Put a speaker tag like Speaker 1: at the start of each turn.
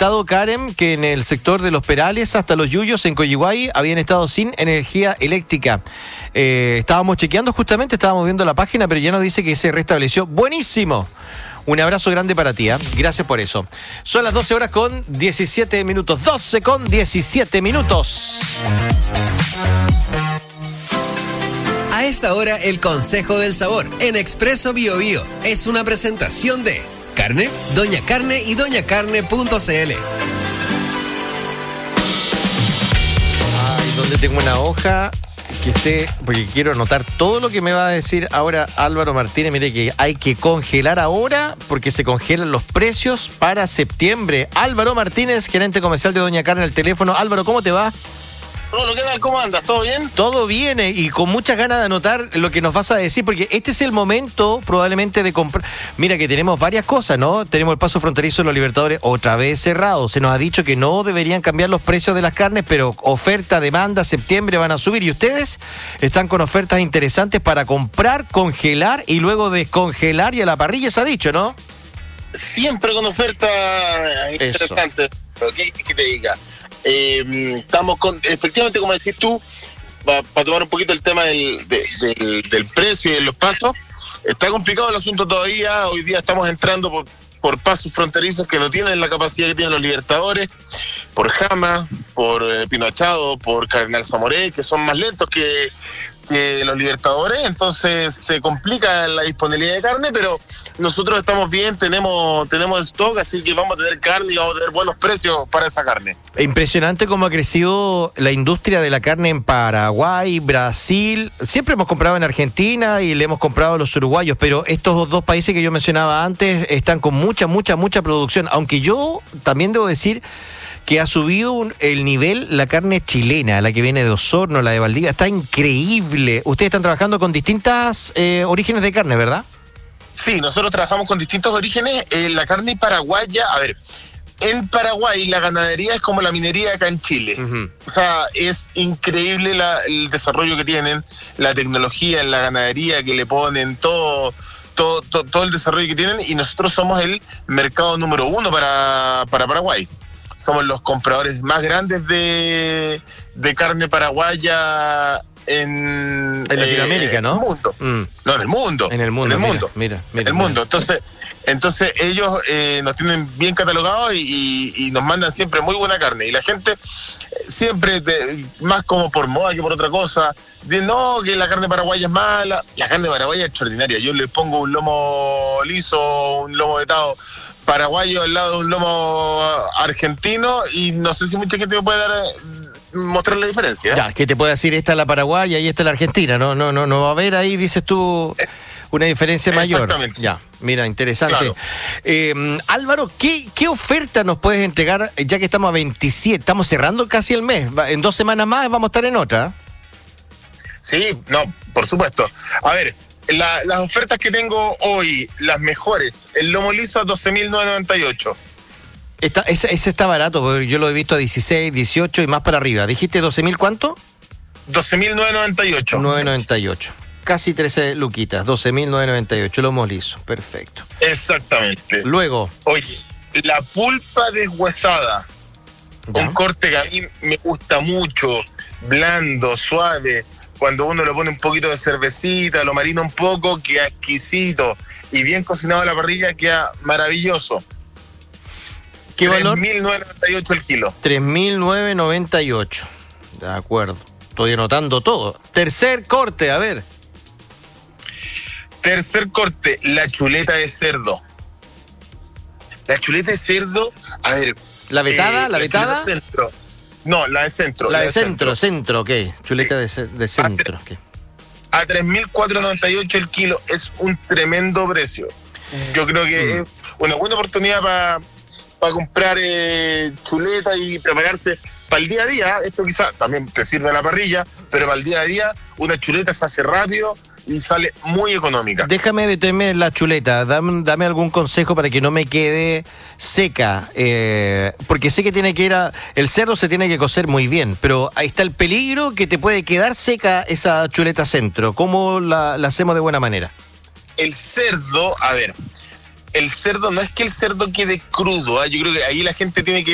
Speaker 1: comentado, Karen, que en el sector de Los Perales hasta Los Yuyos, en Coyihuay, habían estado sin energía eléctrica. Estábamos chequeando justamente, estábamos viendo la página, pero ya nos dice que se restableció. ¡Buenísimo! Un abrazo grande para ti, ¿eh? Gracias por eso. Son las 12 horas con 17 minutos. 12 con 17 minutos.
Speaker 2: A esta hora, el Consejo del Sabor en Expreso Bio Bio es una presentación de Carne, Doña Carne y doñacarne.cl.
Speaker 1: Ay, ¿dónde tengo una hoja que esté? Porque quiero anotar todo lo que me va a decir ahora Álvaro Martínez. Mire que hay que congelar ahora porque se congelan los precios para septiembre. Álvaro Martínez, gerente comercial de Doña Carne, al teléfono. Álvaro, ¿cómo te va?
Speaker 3: Hola, ¿qué tal? ¿Cómo andas? ¿Todo bien?
Speaker 1: Todo bien, y con muchas ganas de anotar lo que nos vas a decir, porque este es el momento probablemente de comprar. Mira que tenemos varias cosas, ¿no? Tenemos el paso fronterizo de los Libertadores otra vez cerrado. Se nos ha dicho que no deberían cambiar los precios de las carnes, pero oferta, demanda, septiembre van a subir. Y ustedes están con ofertas interesantes para comprar, congelar y luego descongelar y a la parrilla, se ha dicho, ¿no?
Speaker 3: Siempre con ofertas interesantes. ¿Qué te diga? Estamos con, efectivamente, como decís tú, para tomar un poquito el tema del precio y de los pasos, está complicado el asunto todavía. Hoy día estamos entrando por pasos fronterizos que no tienen la capacidad que tienen los Libertadores, por Jama, por Pinoachado, por Cardenal Zamoré, que son más lentos que los Libertadores. Entonces se complica la disponibilidad de carne, pero nosotros estamos bien, tenemos stock, así que vamos a tener carne y vamos a tener buenos precios para esa carne.
Speaker 1: Impresionante cómo ha crecido la industria de la carne en Paraguay, Brasil. Siempre hemos comprado en Argentina y le hemos comprado a los uruguayos, pero estos dos países que yo mencionaba antes están con mucha producción. Aunque yo también debo decir que ha subido el nivel la carne chilena, la que viene de Osorno, la de Valdivia, está increíble. Ustedes están trabajando con distintas orígenes de carne, ¿verdad?
Speaker 3: Sí, nosotros trabajamos con distintos orígenes. La carne paraguaya, a ver, en Paraguay la ganadería es como la minería acá en Chile. Uh-huh. O sea, es increíble el desarrollo que tienen, la tecnología en la ganadería que le ponen, todo el desarrollo que tienen, y nosotros somos el mercado número 1 para Paraguay. Somos los compradores más grandes de carne paraguaya en
Speaker 1: Latinoamérica, ¿no?
Speaker 3: En el mundo. No, en el mundo.
Speaker 1: En el mundo. Mira.
Speaker 3: En el mundo. Entonces ellos nos tienen bien catalogados y nos mandan siempre muy buena carne. Y la gente siempre, más como por moda que por otra cosa, dice, no, que la carne paraguaya es mala. La carne paraguaya es extraordinaria. Yo le pongo un lomo liso, un lomo vetado paraguayo al lado de un lomo argentino y no sé si mucha gente me puede mostrar la diferencia.
Speaker 1: Ya, que te puede decir, esta es la paraguaya y esta es la argentina. No va a haber ahí, dices tú, una diferencia mayor.
Speaker 3: Exactamente.
Speaker 1: Ya, mira, interesante.
Speaker 3: Claro.
Speaker 1: Álvaro, ¿qué oferta nos puedes entregar ya que estamos a 27? Estamos cerrando casi el mes. En 2 semanas más vamos a estar en otra.
Speaker 3: Sí, no, por supuesto. A ver, las ofertas que tengo hoy, las mejores, el lomo liso a 12.998.
Speaker 1: Ese está barato, porque yo lo he visto a 16, 18 y más para arriba. ¿Dijiste 12.000 cuánto?
Speaker 3: 12.998.
Speaker 1: 998. Casi 13 luquitas, 12.998, lomo liso. Perfecto.
Speaker 3: Exactamente.
Speaker 1: Luego.
Speaker 3: Oye, la pulpa deshuesada. ¿Ya? Un corte que a mí me gusta mucho, blando, suave. Cuando uno le pone un poquito de cervecita, lo marina un poco, queda exquisito. Y bien cocinado a la parrilla, queda maravilloso.
Speaker 1: ¿Qué valor?
Speaker 3: 3.998 el kilo.
Speaker 1: 3.998. De acuerdo. Estoy anotando todo. Tercer corte, a ver.
Speaker 3: Tercer corte, la chuleta de cerdo. La chuleta de cerdo, a ver.
Speaker 1: ¿La vetada? ¿La vetada?
Speaker 3: Centro. No, la de centro.
Speaker 1: La de centro, ¿qué? Chuleta de centro, ¿qué?
Speaker 3: A 3.498 el kilo, es un tremendo precio. Yo creo que es una buena oportunidad para comprar chuleta y prepararse para el día a día. Esto quizás también te sirve a la parrilla, pero para el día a día una chuleta se hace rápido y sale muy económica.
Speaker 1: Déjame detenerme en la chuleta, dame algún consejo para que no me quede seca, porque sé que el cerdo se tiene que cocer muy bien, pero ahí está el peligro que te puede quedar seca esa chuleta centro. ¿Cómo la hacemos de buena manera?
Speaker 3: El cerdo, a ver, el cerdo no es que el cerdo quede crudo, ¿eh? Yo creo que ahí la gente tiene que